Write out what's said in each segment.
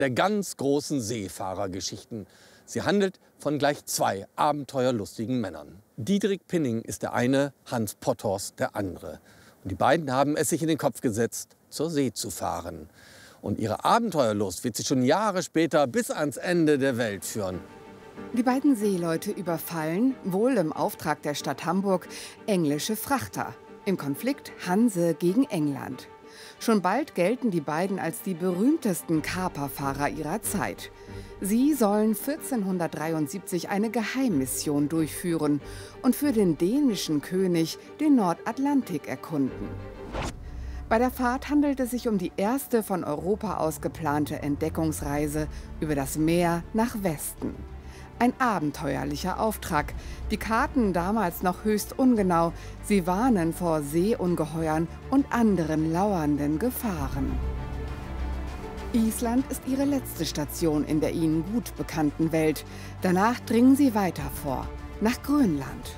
der ganz großen Seefahrergeschichten. Sie handelt von gleich zwei abenteuerlustigen Männern. Diederik Pinning ist der eine, Hans Potthorst der andere. Und die beiden haben es sich in den Kopf gesetzt, zur See zu fahren. Und ihre Abenteuerlust wird sie schon Jahre später bis ans Ende der Welt führen. Die beiden Seeleute überfallen, wohl im Auftrag der Stadt Hamburg, englische Frachter. Im Konflikt Hanse gegen England. Schon bald gelten die beiden als die berühmtesten Kaperfahrer ihrer Zeit. Sie sollen 1473 eine Geheimmission durchführen und für den dänischen König den Nordatlantik erkunden. Bei der Fahrt handelt es sich um die erste von Europa aus geplante Entdeckungsreise über das Meer nach Westen. Ein abenteuerlicher Auftrag. Die Karten damals noch höchst ungenau. Sie warnen vor Seeungeheuern und anderen lauernden Gefahren. Island ist ihre letzte Station in der ihnen gut bekannten Welt. Danach dringen sie weiter vor, nach Grönland.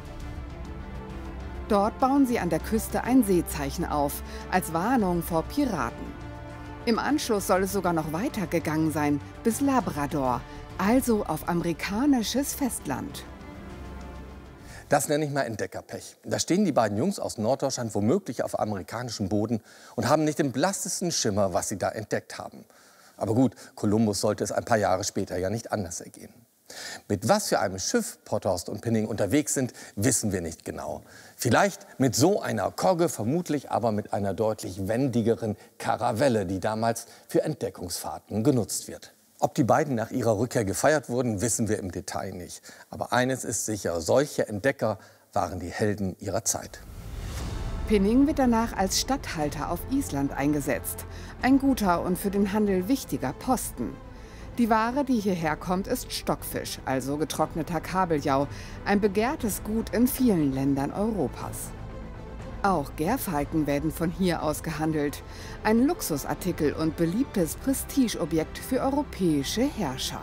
Dort bauen sie an der Küste ein Seezeichen auf, als Warnung vor Piraten. Im Anschluss soll es sogar noch weiter gegangen sein, bis Labrador, also auf amerikanisches Festland. Das nenne ich mal Entdeckerpech. Da stehen die beiden Jungs aus Norddeutschland womöglich auf amerikanischem Boden und haben nicht den blassesten Schimmer, was sie da entdeckt haben. Aber gut, Kolumbus sollte es ein paar Jahre später ja nicht anders ergehen. Mit was für einem Schiff Potthorst und Pinning unterwegs sind, wissen wir nicht genau. Vielleicht mit so einer Kogge, vermutlich aber mit einer deutlich wendigeren Karavelle, die damals für Entdeckungsfahrten genutzt wird. Ob die beiden nach ihrer Rückkehr gefeiert wurden, wissen wir im Detail nicht. Aber eines ist sicher, solche Entdecker waren die Helden ihrer Zeit. Pinning wird danach als Statthalter auf Island eingesetzt. Ein guter und für den Handel wichtiger Posten. Die Ware, die hierher kommt, ist Stockfisch, also getrockneter Kabeljau. Ein begehrtes Gut in vielen Ländern Europas. Auch Gärfalken werden von hier aus gehandelt. Ein Luxusartikel und beliebtes Prestigeobjekt für europäische Herrscher.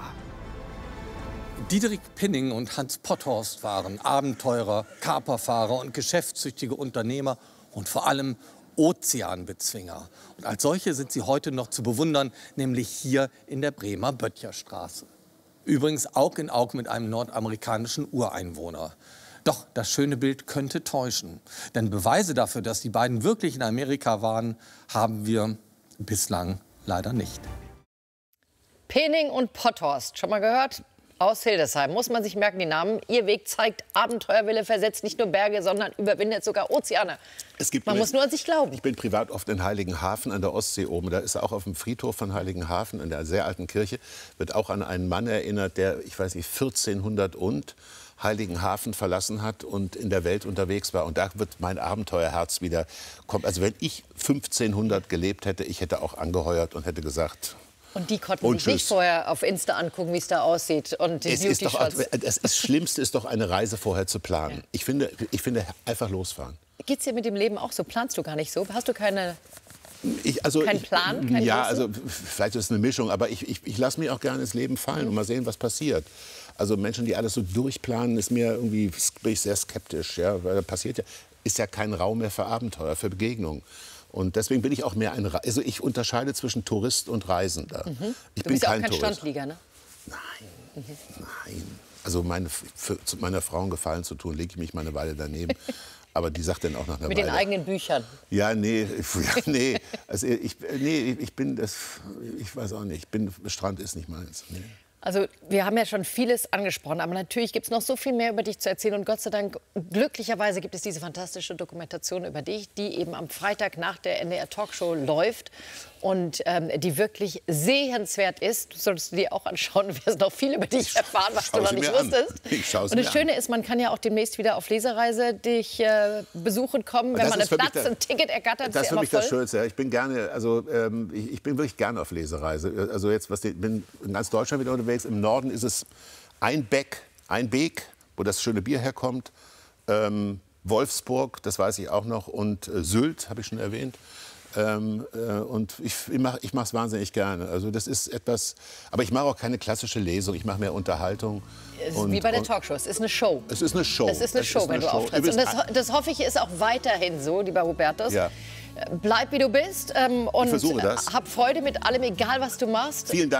Diederik Pinning und Hans Potthorst waren Abenteurer, Kaperfahrer und geschäftstüchtige Unternehmer und vor allem Ozeanbezwinger. Und als solche sind sie heute noch zu bewundern, nämlich hier in der Bremer Böttcherstraße. Übrigens Aug in Aug mit einem nordamerikanischen Ureinwohner. Doch das schöne Bild könnte täuschen. Denn Beweise dafür, dass die beiden wirklich in Amerika waren, haben wir bislang leider nicht. Pinning und Potthorst, schon mal gehört? Aus Hildesheim. Muss man sich merken, die Namen. Ihr Weg zeigt, Abenteuerwille versetzt nicht nur Berge, sondern überwindet sogar Ozeane. Man muss nur an sich glauben. Ich bin privat oft in Heiligenhafen an der Ostsee oben. Da ist auch auf dem Friedhof von Heiligenhafen, in der sehr alten Kirche, wird auch an einen Mann erinnert, der, ich weiß nicht, 1400 und Heiligenhafen verlassen hat und in der Welt unterwegs war. Und da wird mein Abenteuerherz wieder kommen. Also wenn ich 1500 gelebt hätte, ich hätte auch angeheuert und hätte gesagt... Und die konnten sich nicht vorher auf Insta angucken, wie es da aussieht. Und die das Schlimmste ist doch, eine Reise vorher zu planen. Ja. Ich finde, einfach losfahren. Geht's dir mit dem Leben auch so? Planst du gar nicht so? Hast du keinen Plan? Ja, also vielleicht ist es eine Mischung, aber ich lasse mich auch gerne ins Leben fallen und mal sehen, was passiert. Also Menschen, die alles so durchplanen, bin ich sehr skeptisch. Ja, weil da passiert ja, ist ja kein Raum mehr für Abenteuer, für Begegnungen. Und deswegen bin ich auch mehr also ich unterscheide zwischen Tourist und Reisender. Mhm. Ich du bin bist ja auch kein kein Tourist. Standlieger, ne? Nein, nein. Also zu meiner Frau einen Gefallen zu tun, lege ich mich mal eine Weile daneben. Aber die sagt dann auch nach einer Weile. Mit den eigenen Büchern? Ja, nee. Also ich weiß auch nicht. Strand ist nicht meins. Nee. Also wir haben ja schon vieles angesprochen, aber natürlich gibt es noch so viel mehr über dich zu erzählen. Und Gott sei Dank, glücklicherweise gibt es diese fantastische Dokumentation über dich, die eben am Freitag nach der NDR-Talkshow läuft und die wirklich sehenswert ist. Du solltest die auch anschauen, du wirst noch viel über dich erfahren, was du noch nicht wusstest. Und das Schöne ist, man kann ja auch demnächst wieder auf Lesereise dich besuchen kommen, wenn man einen Platz, ein Ticket ergattert. Das ist für mich das Schönste. Ich bin gerne, also ich bin wirklich gerne auf Lesereise. Also jetzt, bin in ganz Deutschland wieder unterwegs. Im Norden ist es Einbeck, wo das schöne Bier herkommt. Wolfsburg, das weiß ich auch noch. Und Sylt, habe ich schon erwähnt. Und ich mache es wahnsinnig gerne. Also das ist etwas, aber ich mache auch keine klassische Lesung. Ich mache mehr Unterhaltung. Wie bei der Talkshow. Es ist eine Show. Es ist eine Show. Es ist eine Show, wenn du auftrittst. Und das hoffe ich, ist auch weiterhin so, lieber Hubertus. Ja. Bleib wie du bist und versuche das. hab Freude mit allem, egal was du machst. Vielen Dank.